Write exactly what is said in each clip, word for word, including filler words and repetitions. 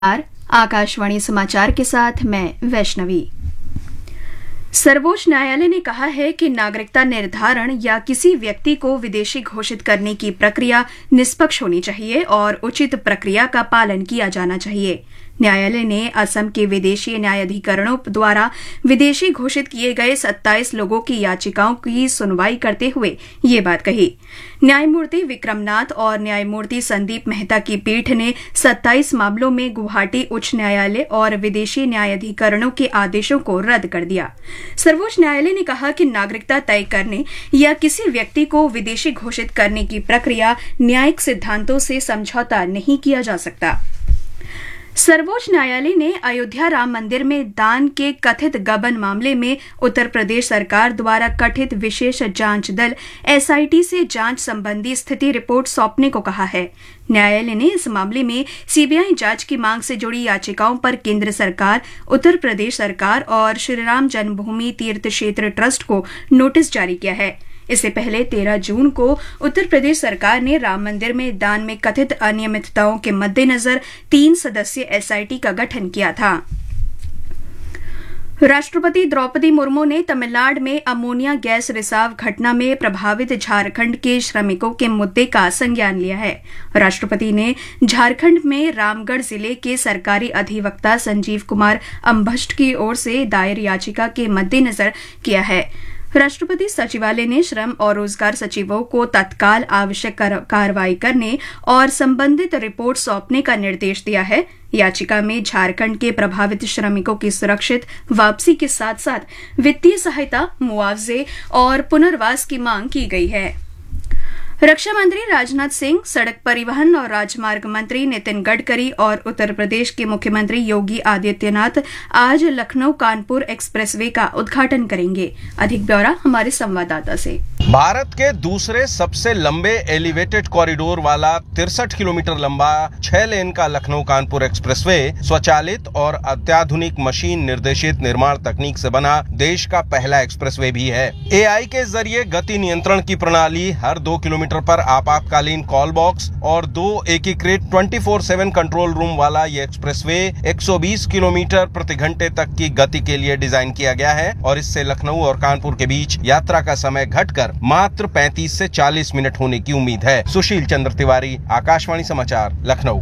नमस्कार, आकाशवाणी समाचार के साथ मैं वैष्णवी। सर्वोच्च न्यायालय ने कहा है कि नागरिकता निर्धारण या किसी व्यक्ति को विदेशी घोषित करने की प्रक्रिया निष्पक्ष होनी चाहिए और उचित प्रक्रिया का पालन किया जाना चाहिए। न्यायालय ने असम के विदेशी न्यायाधिकरणों द्वारा विदेशी घोषित किए गए सत्ताईस लोगों की याचिकाओं की सुनवाई करते हुए ये बात कही। न्यायमूर्ति विक्रमनाथ और न्यायमूर्ति संदीप मेहता की पीठ ने सत्ताईस मामलों में गुवाहाटी उच्च न्यायालय और विदेशी न्यायाधिकरणों के आदेशों को रद्द कर दिया। सर्वोच्च न्यायालय ने कहा कि नागरिकता तय करने या किसी व्यक्ति को विदेशी घोषित करने की प्रक्रिया न्यायिक सिद्धांतों से समझौता नहीं किया जा सकता। सर्वोच्च न्यायालय ने अयोध्या राम मंदिर में दान के कथित गबन मामले में उत्तर प्रदेश सरकार द्वारा गठित विशेष जांच दल एसआईटी से जांच संबंधी स्थिति रिपोर्ट सौंपने को कहा है। न्यायालय ने इस मामले में सीबीआई जांच की मांग से जुड़ी याचिकाओं पर केंद्र सरकार, उत्तर प्रदेश सरकार और श्रीराम जन्मभूमि तीर्थ क्षेत्र ट्रस्ट को नोटिस जारी किया है। इससे पहले तेरह जून को उत्तर प्रदेश सरकार ने राम मंदिर में दान में कथित अनियमितताओं के मद्देनजर तीन सदस्यीय एसआईटी का गठन किया था। राष्ट्रपति द्रौपदी मुर्मू ने तमिलनाडु में अमोनिया गैस रिसाव घटना में प्रभावित झारखंड के श्रमिकों के मुद्दे का संज्ञान लिया है। राष्ट्रपति ने झारखंड में रामगढ़ जिले के सरकारी अधिवक्ता संजीव कुमार अम्भष्ट की ओर से दायर याचिका के मद्देनजर किया है। राष्ट्रपति सचिवालय ने श्रम और रोजगार सचिवों को तत्काल आवश्यक कार्रवाई करने और संबंधित रिपोर्ट सौंपने का निर्देश दिया है। याचिका में झारखंड के प्रभावित श्रमिकों की सुरक्षित वापसी के साथ साथ वित्तीय सहायता, मुआवजे और पुनर्वास की मांग की गई है। रक्षा मंत्री राजनाथ सिंह, सड़क परिवहन और राजमार्ग मंत्री नितिन गडकरी और उत्तर प्रदेश के मुख्यमंत्री योगी आदित्यनाथ आज लखनऊ कानपुर एक्सप्रेसवे का उद्घाटन करेंगे। अधिक ब्यौरा हमारे संवाददाता से। भारत के दूसरे सबसे लंबे एलिवेटेड कॉरिडोर वाला तिरसठ किलोमीटर लंबा छह लेन का लखनऊ कानपुर एक्सप्रेसवे स्वचालित और अत्याधुनिक मशीन निर्देशित निर्माण तकनीक से बना देश का पहला एक्सप्रेसवे भी है। एआई के जरिए गति नियंत्रण की प्रणाली, हर दो किलोमीटर पर आपातकालीन कॉल बॉक्स और दो एकीकृत चौबीस सात कंट्रोल रूम वाला ये एक्सप्रेसवे एक सौ बीस किलोमीटर प्रति घंटे तक की गति के लिए डिजाइन किया गया है और इससे लखनऊ और कानपुर के बीच यात्रा का समय घटकर मात्र पैंतीस से चालीस मिनट होने की उम्मीद है। सुशील चंद्र तिवारी, आकाशवाणी समाचार, लखनऊ।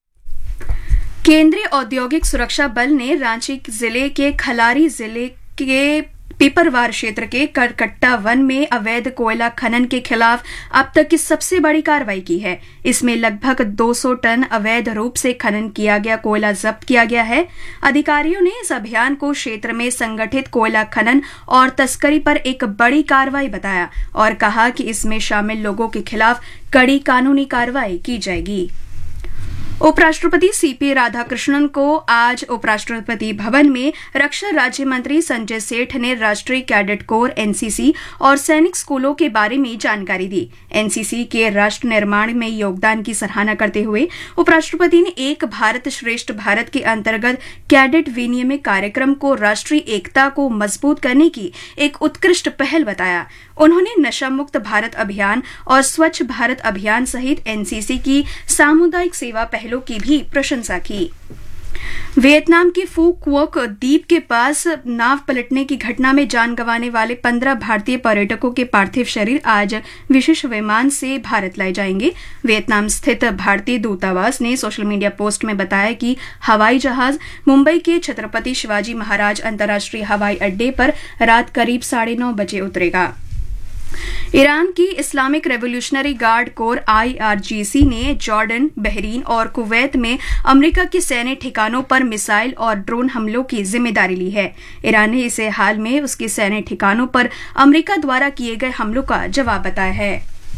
केंद्रीय औद्योगिक सुरक्षा बल ने रांची जिले के खलारी जिले के पिपरवार क्षेत्र के करकट्टा वन में अवैध कोयला खनन के खिलाफ अब तक की सबसे बड़ी कार्रवाई की है। इसमें लगभग दो सौ टन अवैध रूप से खनन किया गया कोयला जब्त किया गया है। अधिकारियों ने इस अभियान को क्षेत्र में संगठित कोयला खनन और तस्करी पर एक बड़ी कार्रवाई बताया और कहा कि इसमें शामिल लोगों के खिलाफ कड़ी कानूनी कार्रवाई की जाएगी। उपराष्ट्रपति सीपी राधाकृष्णन को आज उपराष्ट्रपति भवन में रक्षा राज्य मंत्री संजय सेठ ने राष्ट्रीय कैडेट कोर एनसीसी और सैनिक स्कूलों के बारे में जानकारी दी। एनसीसी के राष्ट्र निर्माण में योगदान की सराहना करते हुए उपराष्ट्रपति ने एक भारत श्रेष्ठ भारत के अंतर्गत कैडेट विनिमय कार्यक्रम को राष्ट्रीय एकता को मजबूत करने की एक उत्कृष्ट पहल बताया। उन्होंने नशा मुक्त भारत अभियान और स्वच्छ भारत अभियान सहित एनसीसी की सामुदायिक सेवा पहलों की भी प्रशंसा की। वियतनाम के फू क्वोक द्वीप के पास नाव पलटने की घटना में जान गंवाने वाले पंद्रह भारतीय पर्यटकों के पार्थिव शरीर आज विशेष विमान से भारत लाए जाएंगे। वियतनाम स्थित भारतीय दूतावास ने सोशल मीडिया पोस्ट में बताया कि हवाई जहाज मुंबई के छत्रपति शिवाजी महाराज अंतर्राष्ट्रीय हवाई अड्डे पर रात करीब साढ़े नौ बजे उतरेगा। ईरान की Islamic revolutionary guard core IRGC ने जॉर्डन, बहरीन और कुवैत में अमेरिका के सैन्य ठिकानों पर मिसाइल और ड्रोन हमलों की जिम्मेदारी ली है। ईरान ने इसे हाल में उसके सैन्य ठिकानों पर अमेरिका द्वारा किए गए हमलों का जवाब बताया है।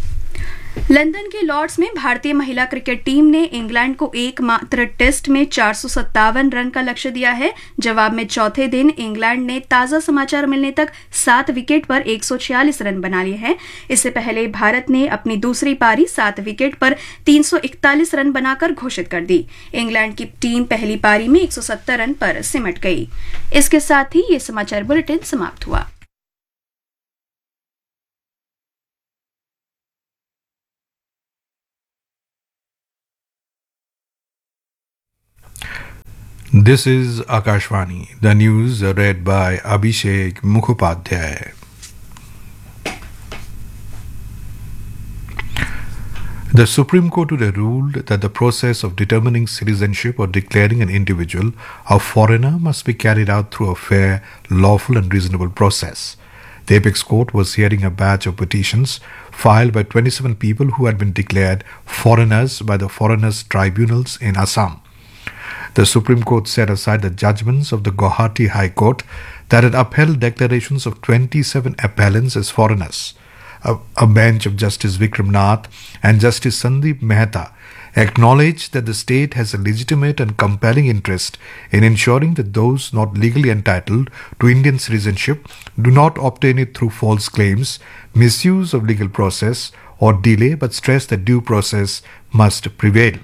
लंदन के लॉर्ड्स में भारतीय महिला क्रिकेट टीम ने इंग्लैंड को एकमात्र टेस्ट में चार सौ सत्तावन रन का लक्ष्य दिया है। जवाब में चौथे दिन इंग्लैंड ने ताजा समाचार मिलने तक सात विकेट पर एक सौ छियालीस रन बना लिए हैं। इससे पहले भारत ने अपनी दूसरी पारी सात विकेट पर तीन सौ इकतालीस रन बनाकर घोषित कर दी। इंग्लैंड की टीम पहली पारी में एक सौ सत्तर रन पर सिमट गई। इसके साथ ही ये समाचार बुलेटिन समाप्त हुआ। This is Akashvani. The news read by Abhishek Mukhopadhyay. The Supreme Court today ruled that the process of determining citizenship or declaring an individual a foreigner must be carried out through a fair, lawful and reasonable process. The Apex Court was hearing a batch of petitions filed by twenty-seven people who had been declared foreigners by the foreigners tribunals in Assam. The Supreme Court set aside the judgments of the Guwahati High Court that had upheld declarations of twenty-seven appellants as foreigners. A, a bench of Justice Vikram Nath and Justice Sandeep Mehta acknowledged that the state has a legitimate and compelling interest in ensuring that those not legally entitled to Indian citizenship do not obtain it through false claims, misuse of legal process or delay, but stressed that due process must prevail.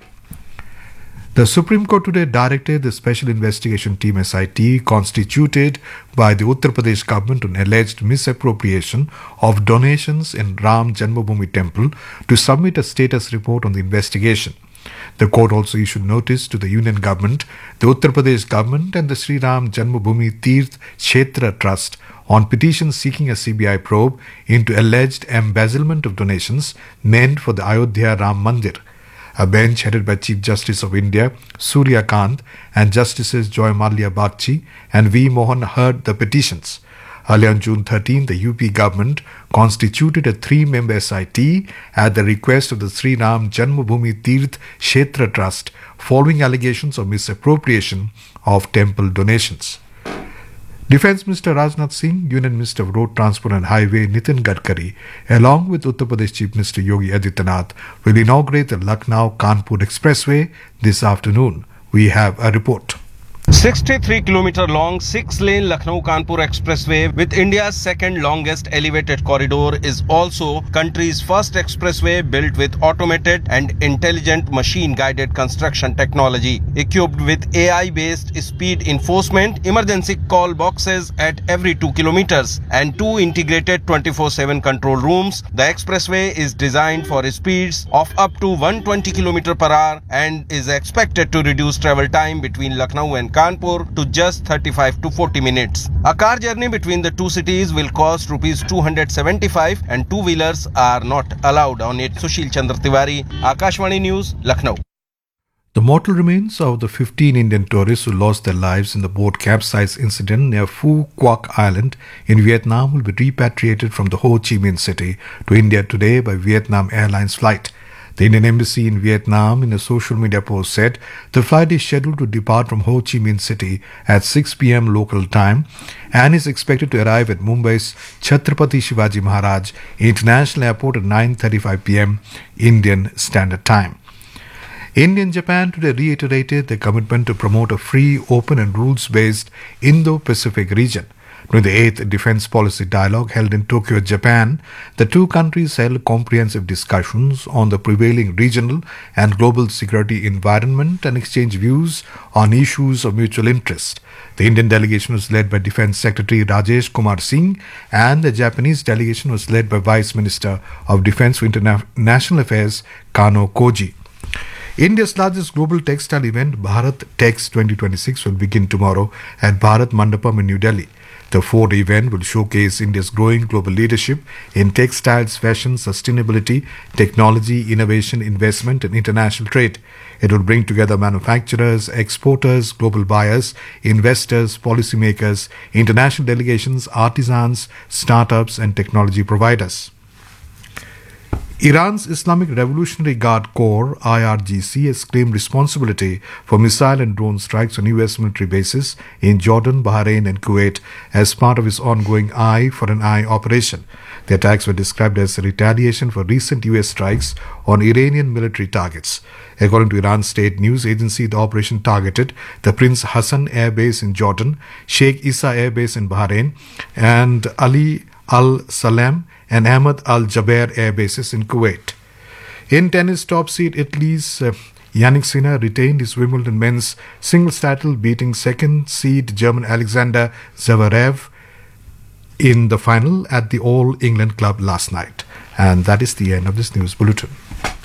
The Supreme Court today directed the Special Investigation Team S I T constituted by the Uttar Pradesh government on alleged misappropriation of donations in Ram Janmabhoomi Temple to submit a status report on the investigation. The court also issued notice to the Union government, the Uttar Pradesh government and the Sri Ram Janmabhoomi Tirth Kshetra Trust on petitions seeking a C B I probe into alleged embezzlement of donations meant for the Ayodhya Ram Mandir. A bench headed by Chief Justice of India, Surya Kant, and Justices Joy Malia Bagchi and V. Mohan heard the petitions. Earlier on June thirteenth, the U P government constituted a three-member S I T at the request of the Sri Ram Janmabhoomi Tirth Kshetra Trust following allegations of misappropriation of temple donations. Defence Minister Rajnath Singh, Union Minister of Road Transport and Highway Nitin Gadkari, along with Uttar Pradesh Chief Minister Yogi Adityanath, will inaugurate the Lucknow-Kanpur Expressway this afternoon. We have a report. sixty-three kilometer long six-lane Lucknow-Kanpur Expressway with India's second longest elevated corridor is also country's first expressway built with automated and intelligent machine-guided construction technology. Equipped with A I-based speed enforcement, emergency call boxes at every two kilometers and two integrated twenty-four seven control rooms, the expressway is designed for speeds of up to one hundred twenty kilometers per hour and is expected to reduce travel time between Lucknow and Kanpur to just thirty-five to forty minutes. A car journey between the two cities will cost rupees two hundred seventy-five and two-wheelers are not allowed on it. Sushil Chandra Tiwari, Akashvani News, Lucknow. The mortal remains of the fifteen Indian tourists who lost their lives in the boat capsize incident near Phu Quoc Island in Vietnam will be repatriated from the Ho Chi Minh City to India today by Vietnam Airlines flight. The Indian Embassy in Vietnam, in a social media post, said the flight is scheduled to depart from Ho Chi Minh City at six p.m. local time and is expected to arrive at Mumbai's Chhatrapati Shivaji Maharaj International Airport at nine thirty-five p.m. Indian Standard Time. India and Japan today reiterated their commitment to promote a free, open and rules-based Indo-Pacific region. During the eighth Defence Policy Dialogue held in Tokyo, Japan, the two countries held comprehensive discussions on the prevailing regional and global security environment and exchanged views on issues of mutual interest. The Indian delegation was led by Defence Secretary Rajesh Kumar Singh and the Japanese delegation was led by Vice Minister of Defence for International Affairs Kano Koji. India's largest global textile event, Bharat Tex twenty twenty-six, will begin tomorrow at Bharat Mandapam in New Delhi. The four-day event will showcase India's growing global leadership in textiles, fashion, sustainability, technology, innovation, investment and international trade. It will bring together manufacturers, exporters, global buyers, investors, policymakers, international delegations, artisans, startups and technology providers. Iran's Islamic Revolutionary Guard Corps, I R G C, has claimed responsibility for missile and drone strikes on U S military bases in Jordan, Bahrain and Kuwait as part of its ongoing Eye for an Eye operation. The attacks were described as a retaliation for recent U S strikes on Iranian military targets. According to Iran's state news agency, the operation targeted the Prince Hassan Air Base in Jordan, Sheikh Issa Air Base in Bahrain, and Ali Al Salem and Ahmad Al Jaber air bases in Kuwait. In tennis, top seed Italy's uh, Yannick Sinner retained his Wimbledon men's singles title, beating second seed German Alexander Zverev in the final at the All England Club last night. And that is the end of this news bulletin.